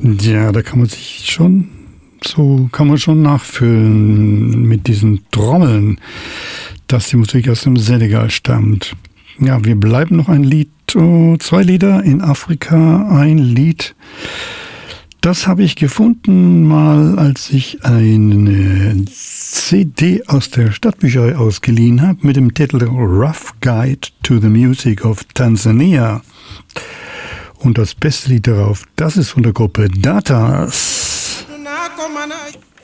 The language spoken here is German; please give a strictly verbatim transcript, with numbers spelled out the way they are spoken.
Ja, da kann man sich schon, so kann man schon nachfühlen mit diesen Trommeln, dass die Musik aus dem Senegal stammt. Ja, wir bleiben noch ein Lied, oh, zwei Lieder in Afrika, ein Lied. Das habe ich gefunden mal, als ich eine C D aus der Stadtbücherei ausgeliehen habe mit dem Titel Rough Guide to the Music of Tanzania. Und das beste Lied darauf, das ist von der Gruppe Datas.